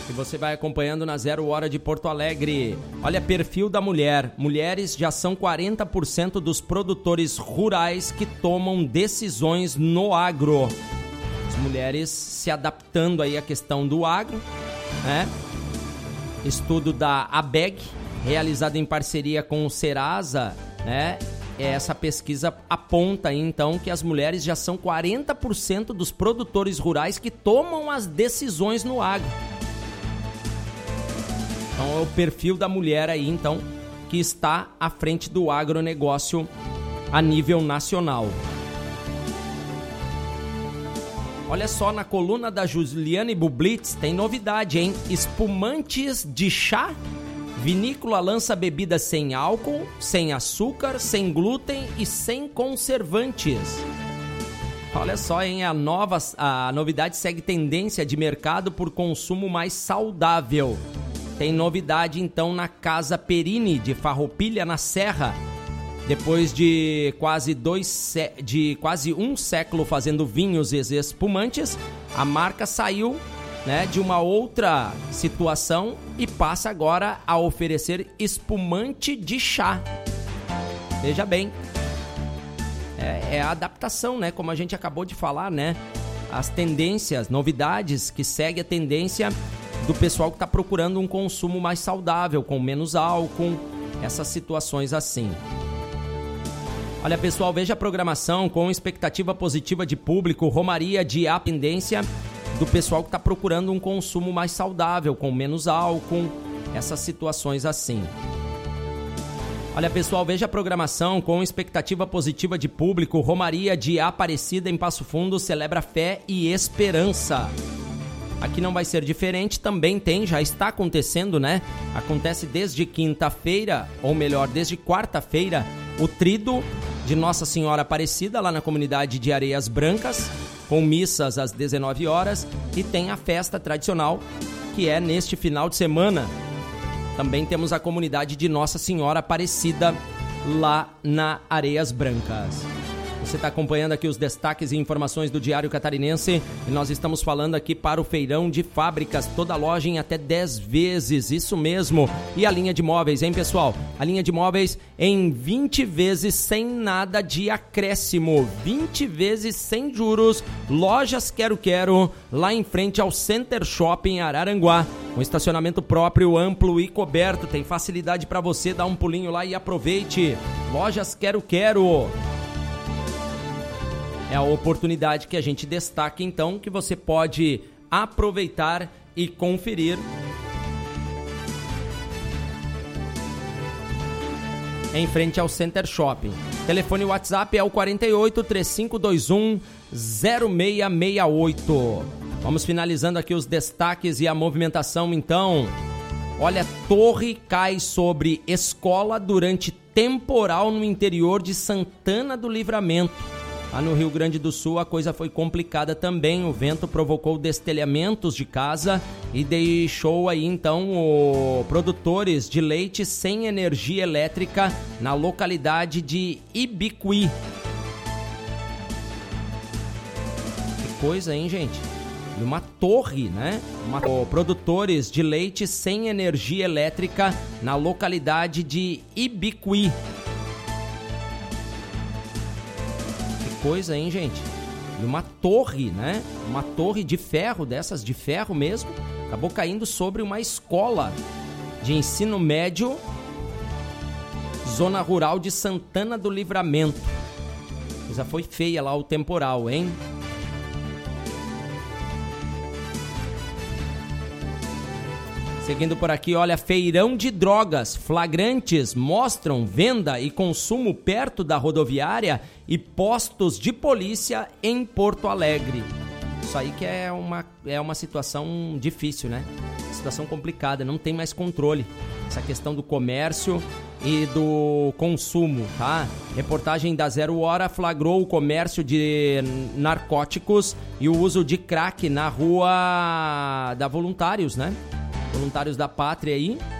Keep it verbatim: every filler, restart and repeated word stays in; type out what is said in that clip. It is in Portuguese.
que você vai acompanhando na Zero Hora de Porto Alegre. Olha, perfil da mulher. Mulheres já são quarenta por cento dos produtores rurais que tomam decisões no agro. As mulheres se adaptando aí à questão do agro, né? Estudo da A B E G, realizado em parceria com o Serasa, né? Essa pesquisa aponta aí, então, que as mulheres já são quarenta por cento dos produtores rurais que tomam as decisões no agro. Então é o perfil da mulher aí, então, que está à frente do agronegócio a nível nacional. Olha só, na coluna da Juliane Bublitz tem novidade, hein? Espumantes de chá. Vinícola lança bebidas sem álcool, sem açúcar, sem glúten e sem conservantes. Olha só, hein? A, nova, a novidade segue tendência de mercado por consumo mais saudável. Tem novidade, então, na Casa Perini, de Farroupilha, na Serra. Depois de quase, dois, de quase um século fazendo vinhos e espumantes, a marca saiu, né, de uma outra situação e passa agora a oferecer espumante de chá. Veja bem, é, é a adaptação, né, como a gente acabou de falar, né, as tendências, novidades que segue a tendência do pessoal que está procurando um consumo mais saudável, com menos álcool, essas situações assim. Olha, pessoal, veja a programação com expectativa positiva de público, Romaria de A tendência do pessoal que está procurando um consumo mais saudável, com menos álcool, essas situações assim. Olha, pessoal, veja a programação com expectativa positiva de público. Romaria de Aparecida, em Passo Fundo, celebra fé e esperança. Aqui não vai ser diferente, também tem, já está acontecendo, né? Acontece desde quinta-feira, ou melhor, desde quarta-feira, o Tríduo de Nossa Senhora Aparecida, lá na comunidade de Areias Brancas, com missas às dezenove horas, e tem a festa tradicional, que é neste final de semana. Também temos a comunidade de Nossa Senhora Aparecida, lá na Areias Brancas. Você está acompanhando aqui os destaques e informações do Diário Catarinense, e nós estamos falando aqui para o feirão de fábricas, toda loja em até dez vezes, isso mesmo. E a linha de móveis, hein, pessoal? A linha de móveis em vinte vezes sem nada de acréscimo, vinte vezes sem juros. Lojas Quero Quero, lá em frente ao Center Shopping Araranguá. Um estacionamento próprio, amplo e coberto. Tem facilidade para você dar um pulinho lá e aproveite. Lojas Quero Quero. É a oportunidade que a gente destaca, então, que você pode aproveitar e conferir em frente ao Center Shopping. Telefone WhatsApp é o quarenta e oito, três cinco dois um, zero seis seis oito. Vamos finalizando aqui os destaques e a movimentação, então. Olha, torre cai sobre escola durante temporal no interior de Santana do Livramento. Lá no Rio Grande do Sul a coisa foi complicada também, o vento provocou destelhamentos de casa e deixou aí então o produtores de leite sem energia elétrica na localidade de Ibicuí. Que coisa, hein, gente? E uma torre, né? Uma... Produtores de leite sem energia elétrica na localidade de Ibicuí. Coisa, hein, gente? E uma torre, né? Uma torre de ferro, dessas de ferro mesmo, acabou caindo sobre uma escola de ensino médio, zona rural de Santana do Livramento. Já foi feia lá o temporal, hein? Seguindo por aqui, olha, feirão de drogas, flagrantes mostram venda e consumo perto da rodoviária e postos de polícia em Porto Alegre. Isso aí que é uma, é uma situação difícil, né? Situação complicada, não tem mais controle. Essa questão do comércio e do consumo, tá? Reportagem da Zero Hora flagrou o comércio de narcóticos e o uso de crack na rua da Voluntários, né? Voluntários da Pátria aí,